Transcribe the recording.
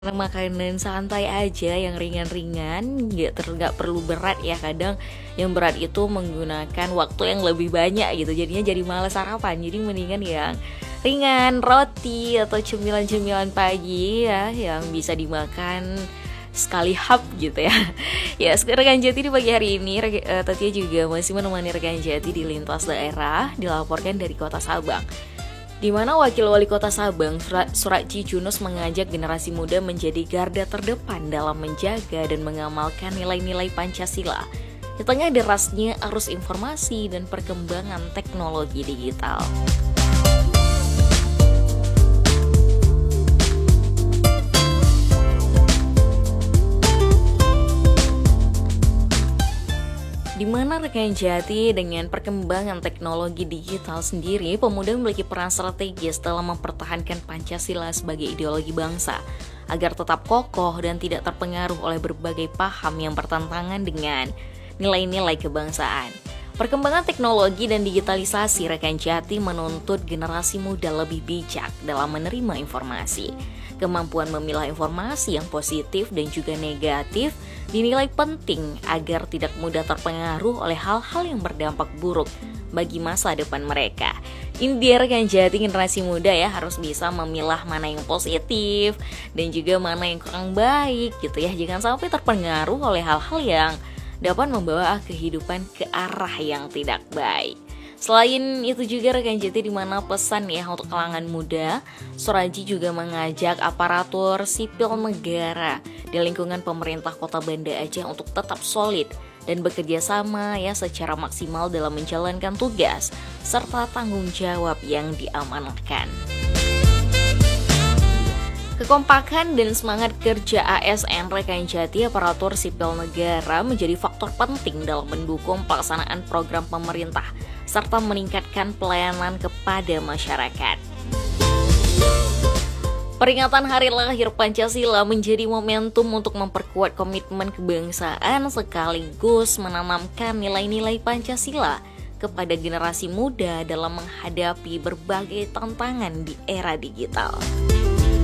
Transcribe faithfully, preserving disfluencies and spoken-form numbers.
Makanan santai aja yang ringan-ringan, nggak ter nggak perlu berat ya. Kadang yang berat itu menggunakan waktu yang lebih banyak gitu, jadinya jadi malas sarapan. Jadi mendingan yang ringan, roti atau cemilan-cemilan pagi ya yang bisa dimakan sekali hap gitu ya. Ya, rekan Jati di pagi hari ini, uh, Tatia juga masih menemani rekan Jati di lintas daerah, dilaporkan dari Kota Sabang, di mana Wakil Wali Kota Sabang, Suratji Junus, mengajak generasi muda menjadi garda terdepan dalam menjaga dan mengamalkan nilai-nilai Pancasila di tengah derasnya arus informasi dan perkembangan teknologi digital. Di mana rekan Jati, dengan perkembangan teknologi digital sendiri, pemuda memiliki peran strategis dalam mempertahankan Pancasila sebagai ideologi bangsa agar tetap kokoh dan tidak terpengaruh oleh berbagai paham yang bertentangan dengan nilai-nilai kebangsaan. Perkembangan teknologi dan digitalisasi rekan Jati menuntut generasi muda lebih bijak dalam menerima informasi. Kemampuan memilah informasi yang positif dan juga negatif dinilai penting agar tidak mudah terpengaruh oleh hal-hal yang berdampak buruk bagi masa depan mereka. Ini dia rekan Jati, generasi muda ya harus bisa memilah mana yang positif dan juga mana yang kurang baik gitu ya. Jangan sampai terpengaruh oleh hal-hal yang dapat membawa kehidupan ke arah yang tidak baik. Selain itu juga rekan Jati, di mana pesan ya untuk kalangan muda, Suratji juga mengajak aparatur sipil negara di lingkungan pemerintah Kota Banda Aceh untuk tetap solid dan bekerja sama ya secara maksimal dalam menjalankan tugas serta tanggung jawab yang diamanahkan. Kekompakan dan semangat kerja A S N rekan Jati, aparatur sipil negara, menjadi faktor penting dalam mendukung pelaksanaan program pemerintah serta meningkatkan pelayanan kepada masyarakat. Peringatan Hari Lahir Pancasila menjadi momentum untuk memperkuat komitmen kebangsaan sekaligus menanamkan nilai-nilai Pancasila kepada generasi muda dalam menghadapi berbagai tantangan di era digital.